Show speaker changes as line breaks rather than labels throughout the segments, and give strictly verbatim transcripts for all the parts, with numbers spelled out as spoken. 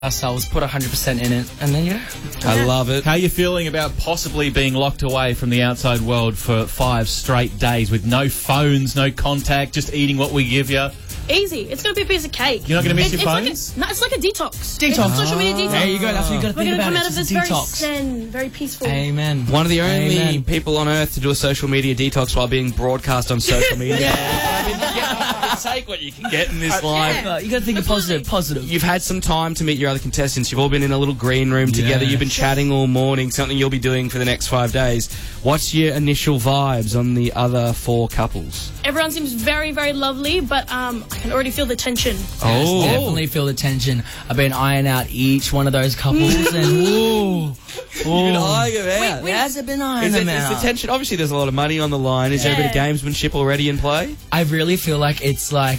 ourselves, put one hundred percent in it, and then, yeah.
I love it.
How are you feeling about possibly being locked away from the outside world for five straight days with no phones, no contact, just eating what we give you?
Easy. It's going to be a piece of cake.
You're not going to miss
it's,
your
it's
phones?
Like a, no, it's like a detox.
Detox.
It's a social media detox.
There you go. That's what you got to
We're
think
going to
about.
come
it.
out of
It's
this
a
very
detox.
zen, very peaceful.
Amen.
One of the only
Amen.
people on earth to do a social media detox while being broadcast on social media.
Yeah.
I mean, you, get, you take what you can get in this life.
Uh, you got to think of positive, positive.
You've had some time to meet your other contestants. You've all been in a little green room together.
Yes.
You've been chatting all morning, something you'll be doing for the next five days. What's your initial vibes on the other four couples?
Everyone seems very, very lovely, but um, I can already feel the tension.
Oh.
Definitely feel the tension. I've been eyeing out each one of those couples, and ooh,
You can eye them out.
Wait,
has it been eyeing
Is, it,
them
is
out?
the tension? Obviously, there's a lot of money on the line. Is there a bit of
Yeah.
gamesmanship already in play?
I really feel like it's like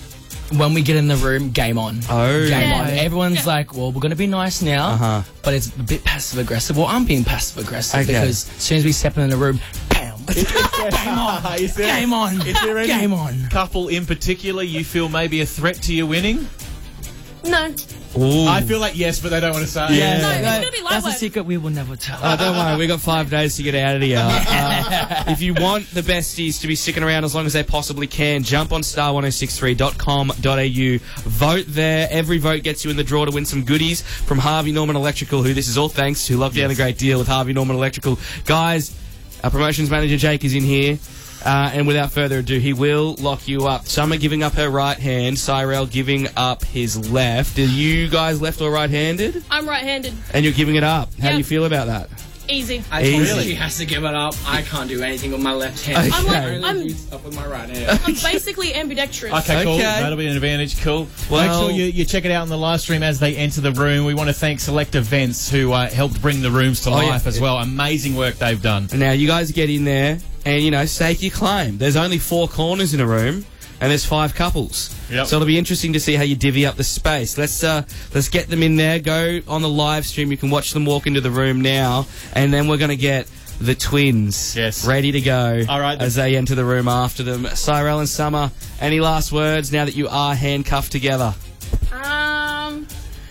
when we get in the room, game on.
Oh,
Game
Yeah.
on. Everyone's
Yeah.
like, well, we're going to be nice now,
Uh-huh.
but it's a bit passive aggressive. Well, I'm being passive aggressive
Okay.
because as soon as we step in the room, bam, game on,
Is there,
game on,
is there any
game on.
couple in particular you feel may be a threat to you winning?
No.
Ooh.
I feel like yes, but they don't want to say.
Yeah.
No, it's
That-
going to be
that's a
lightweight.
secret we will never tell.
Oh, don't worry, we got five days to get out of here. Uh, if you want the besties to be sticking around as long as they possibly can, jump on star ten sixty-three dot com dot a u. Vote there. Every vote gets you in the draw to win some goodies from Harvey Norman Electrical, who this is all thanks to. Lockdown a great deal with Harvey Norman Electrical. Guys, our promotions manager Jake is in here. Uh, and without further ado, he will lock you up. Summer giving up her right hand, Cyrell giving up his left. Are you guys left or right-handed?
I'm right-handed.
And you're giving it up. How do
Yep.
you feel about that?
Easy.
I told
Easy.
her she has to give it up. I can't do anything with my left hand.
Okay.
I'm like,
I only
I'm,
do stuff with my right hand.
I'm basically ambidextrous.
Okay, cool.
Okay.
That'll be an advantage. Cool.
Well-
Make sure you, you check it out on the live stream as they enter the room. We want to thank Select Events who uh, helped bring the rooms to
Oh, yeah.
life as well. Amazing work they've done.
Now, you guys get in there and, you know, stake your claim. There's only four corners in a room and there's five couples.
Yep.
So it'll be interesting to see how you divvy up the space. Let's uh, let's get them in there. Go on the live stream. You can watch them walk into the room now. And then we're going to get the twins
Yes.
ready to go
All right,
as they enter the room after them. Cyrell and Summer, any last words now that you are handcuffed together?
Um,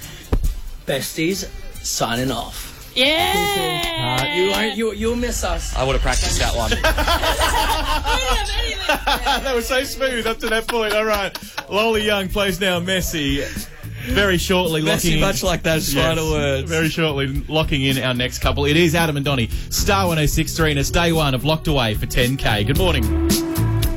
Besties, signing off.
yeah.
You won't. You you'll miss us.
I would have practiced that one.
That was so smooth up to that point. All right. Lola Young plays now Messi. Very shortly locking
Messi,
in.
much like those final words.
Very shortly locking in our next couple. It is Adam and Donnie. Star ten sixty-three and it's day one of Locked Away for ten K. Good morning.